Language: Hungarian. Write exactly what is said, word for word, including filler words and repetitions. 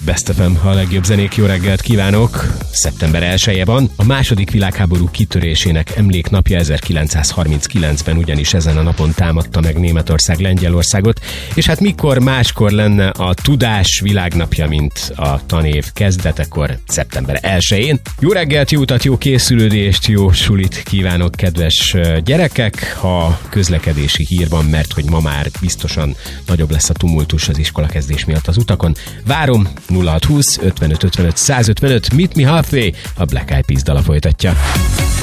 Best ef em, a legjobb zenék, jó reggelt kívánok! szeptember elseje van, a második világháború kitörésének emléknapja. ezerkilencszázharminckilencben ugyanis ezen a napon támadta meg Németország Lengyelországot, és hát mikor máskor lenne a tudás világnapja, mint a tanév kezdetekor, szeptember elsején. Jó reggelt, jó utat, jó készülődést, jó sulit kívánok, kedves gyerekek! Ha közlekedési hír van, mert hogy ma már biztosan nagyobb lesz a tumultus az iskolakezdés miatt az utakon. Várom, nulla hat húsz ötvenöt ötvenöt százötvenöt, Meet Me Halfway, a Black Eyed Peas dala folytatja.